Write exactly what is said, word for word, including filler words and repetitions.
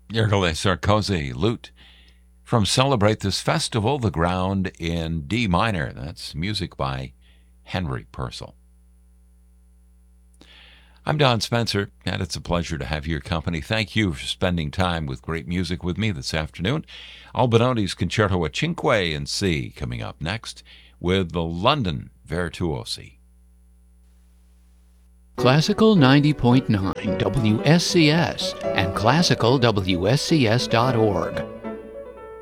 Ergole Sarkozy, Lute. From Celebrate This Festival, the ground in D minor. That's music by Henry Purcell. I'm Don Spencer, and it's a pleasure to have your company. Thank you for spending time with great music with me this afternoon. Albinoni's Concerto a Cinque in C coming up next with the London Virtuosi. Classical ninety point nine W S C S and classical W S C S dot org.